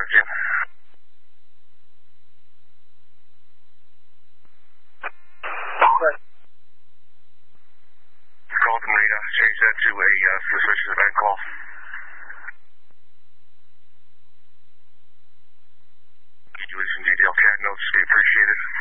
Jim. Okay. Call the Marina. Change that to a suspicious event call. Situation details, cat notes, be appreciated.